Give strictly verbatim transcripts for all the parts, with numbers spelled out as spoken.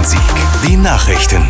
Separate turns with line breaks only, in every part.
Bonn-Rhein-Sieg. Die Nachrichten.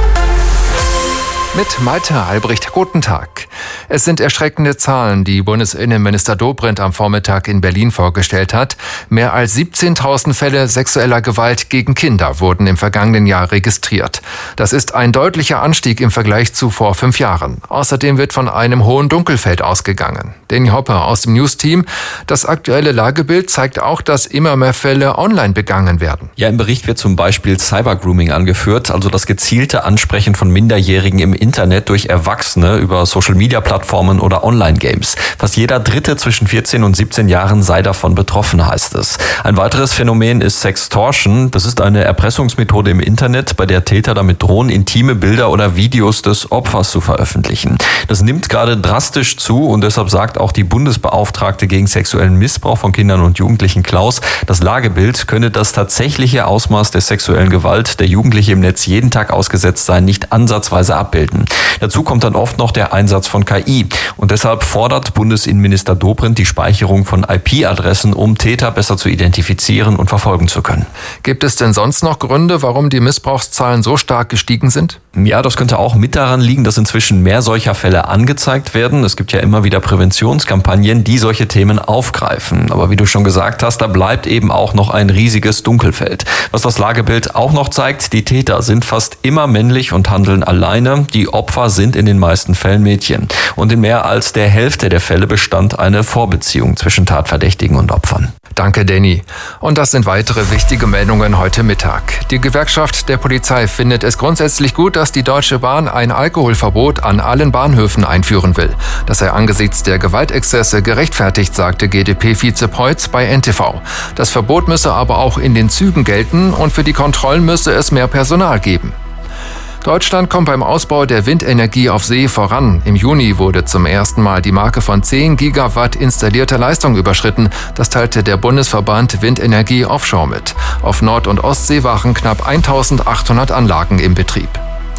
Mit Malte Albrecht, guten Tag. Es sind erschreckende Zahlen, die Bundesinnenminister Dobrindt am Vormittag in Berlin vorgestellt hat. Mehr als siebzehntausend Fälle sexueller Gewalt gegen Kinder wurden im vergangenen Jahr registriert. Das ist ein deutlicher Anstieg im Vergleich zu vor fünf Jahren. Außerdem wird von einem hohen Dunkelfeld ausgegangen. Danny Hopper aus dem News-Team. Das aktuelle Lagebild zeigt auch, dass immer mehr Fälle online begangen werden.
Ja, im Bericht wird zum Beispiel Cybergrooming angeführt, also das gezielte Ansprechen von Minderjährigen im Internet durch Erwachsene über Social-Media-Plattformen oder Online-Games. Fast jeder Dritte zwischen vierzehn und siebzehn Jahren sei davon betroffen, heißt es. Ein weiteres Phänomen ist Sextortion. Das ist eine Erpressungsmethode im Internet, bei der Täter damit drohen, intime Bilder oder Videos des Opfers zu veröffentlichen. Das nimmt gerade drastisch zu und deshalb sagt auch die Bundesbeauftragte gegen sexuellen Missbrauch von Kindern und Jugendlichen Klaus, das Lagebild könne das tatsächliche Ausmaß der sexuellen Gewalt, der Jugendliche im Netz jeden Tag ausgesetzt sein, nicht ansatzweise abbilden. Dazu kommt dann oft noch der Einsatz von K I. Und deshalb fordert Bundesinnenminister Dobrindt die Speicherung von I P-Adressen, um Täter besser zu identifizieren und verfolgen zu können.
Gibt es denn sonst noch Gründe, warum die Missbrauchszahlen so stark gestiegen sind?
Ja, das könnte auch mit daran liegen, dass inzwischen mehr solcher Fälle angezeigt werden. Es gibt ja immer wieder Präventionskampagnen, die solche Themen aufgreifen. Aber wie du schon gesagt hast, da bleibt eben auch noch ein riesiges Dunkelfeld. Was das Lagebild auch noch zeigt, die Täter sind fast immer männlich und handeln alleine. Die Opfer sind in den meisten Fällen Mädchen. Und in mehr als der Hälfte der Fälle bestand eine Vorbeziehung zwischen Tatverdächtigen und Opfern.
Danke, Danny. Und das sind weitere wichtige Meldungen heute Mittag. Die Gewerkschaft der Polizei findet es grundsätzlich gut, dass die Deutsche Bahn ein Alkoholverbot an allen Bahnhöfen einführen will. Das sei angesichts der Gewaltexzesse gerechtfertigt, sagte G d P-Vize Preutz bei N T V. Das Verbot müsse aber auch in den Zügen gelten und für die Kontrollen müsse es mehr Personal geben. Deutschland kommt beim Ausbau der Windenergie auf See voran. Im Juni wurde zum ersten Mal die Marke von zehn Gigawatt installierter Leistung überschritten. Das teilte der Bundesverband Windenergie Offshore mit. Auf Nord- und Ostsee waren knapp eintausendachthundert Anlagen im Betrieb.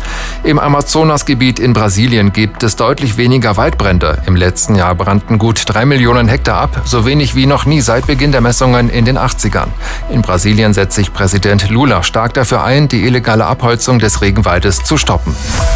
Im Amazonasgebiet in Brasilien gibt es deutlich weniger Waldbrände. Im letzten Jahr brannten gut drei Millionen Hektar ab, so wenig wie noch nie seit Beginn der Messungen in den achtzigern. In Brasilien setzt sich Präsident Lula stark dafür ein, die illegale Abholzung des Regenwaldes zu stoppen.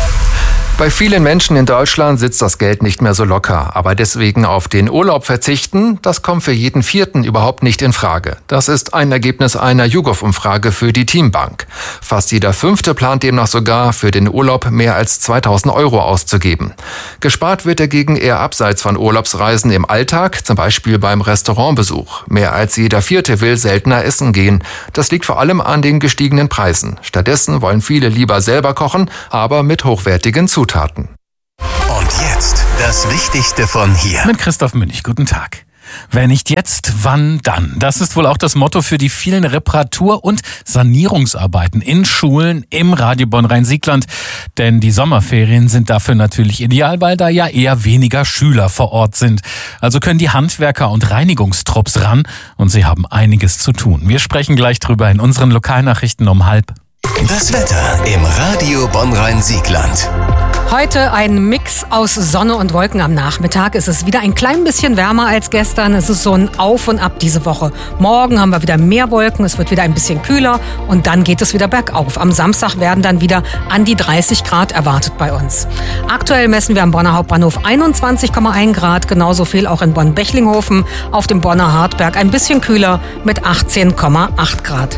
Bei vielen Menschen in Deutschland sitzt das Geld nicht mehr so locker, aber deswegen auf den Urlaub verzichten, das kommt für jeden Vierten überhaupt nicht in Frage. Das ist ein Ergebnis einer YouGov-Umfrage für die Teambank. Fast jeder Fünfte plant demnach sogar, für den Urlaub mehr als zweitausend Euro auszugeben. Gespart wird dagegen eher abseits von Urlaubsreisen im Alltag, zum Beispiel beim Restaurantbesuch. Mehr als jeder Vierte will seltener essen gehen. Das liegt vor allem an den gestiegenen Preisen. Stattdessen wollen viele lieber selber kochen, aber mit hochwertigen Zutaten. Zutaten.
Und jetzt das Wichtigste von hier.
Mit Christoph Münch, guten Tag. Wer nicht jetzt, wann dann? Das ist wohl auch das Motto für die vielen Reparatur- und Sanierungsarbeiten in Schulen im Radio Bonn-Rhein-Siegland. Denn die Sommerferien sind dafür natürlich ideal, weil da ja eher weniger Schüler vor Ort sind. Also können die Handwerker und Reinigungstrupps ran und sie haben einiges zu tun. Wir sprechen gleich drüber in unseren Lokalnachrichten um halb.
Das Wetter im Radio Bonn-Rhein-Siegland.
Heute ein Mix aus Sonne und Wolken am Nachmittag. Es ist wieder ein klein bisschen wärmer als gestern. Es ist so ein Auf und Ab diese Woche. Morgen haben wir wieder mehr Wolken, es wird wieder ein bisschen kühler und dann geht es wieder bergauf. Am Samstag werden dann wieder an die dreißig Grad erwartet bei uns. Aktuell messen wir am Bonner Hauptbahnhof einundzwanzig Komma eins Grad, genauso viel auch in Bonn-Bechlinghofen. Auf dem Bonner Hartberg ein bisschen kühler mit achtzehn Komma acht Grad.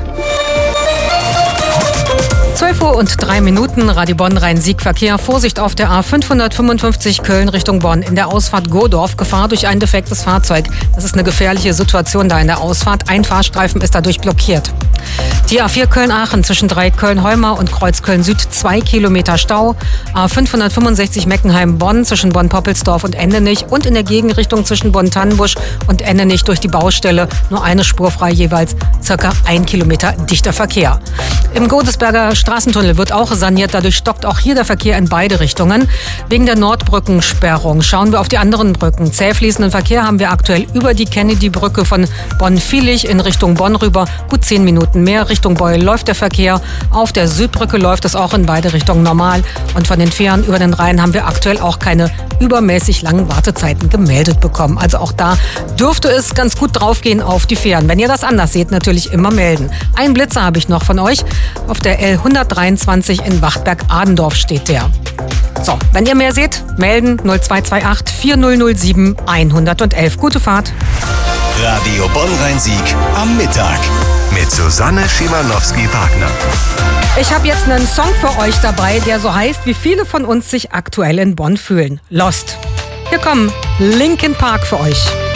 zwölf Uhr und drei Minuten, Radio Bonn-Rhein-Sieg-Verkehr. Vorsicht auf der A fünfhundertfünfundfünfzig Köln Richtung Bonn. In der Ausfahrt Godorf, Gefahr durch ein defektes Fahrzeug. Das ist eine gefährliche Situation da in der Ausfahrt. Ein Fahrstreifen ist dadurch blockiert. Die A vier Köln-Aachen zwischen Dreieck-Köln-Heumar und Kreuz Köln-Süd, zwei Kilometer Stau. A fünfhundertfünfundsechzig Meckenheim-Bonn zwischen Bonn-Poppelsdorf und Endenich und in der Gegenrichtung zwischen Bonn-Tannenbusch und Endenich durch die Baustelle nur eine Spur frei, jeweils circa ein Kilometer dichter Verkehr. Im Godesberger Straßentunnel wird auch saniert, dadurch stockt auch hier der Verkehr in beide Richtungen. Wegen der Nordbrückensperrung schauen wir auf die anderen Brücken. Zäh fließenden Verkehr haben wir aktuell über die Kennedy-Brücke von Bonn-Vielig in Richtung Bonn rüber. Gut zehn Minuten mehr. Richtung Beul läuft der Verkehr. Auf der Südbrücke läuft es auch in beide Richtungen normal. Und von den Fähren über den Rhein haben wir aktuell auch keine übermäßig langen Wartezeiten gemeldet bekommen. Also auch da dürfte es ganz gut draufgehen auf die Fähren. Wenn ihr das anders seht, natürlich immer melden. Ein Blitzer habe ich noch von euch. Auf der L hundertdreiundzwanzig in Wachtberg-Adendorf steht der. So, wenn ihr mehr seht, melden null zwei zwei acht vier null null sieben eins eins eins. Gute Fahrt.
Radio Bonn-Rhein-Sieg am Mittag mit Susanne Schimanowski-Wagner.
Ich habe jetzt einen Song für euch dabei, der so heißt, wie viele von uns sich aktuell in Bonn fühlen. Lost. Hier kommen Linkin Park für euch.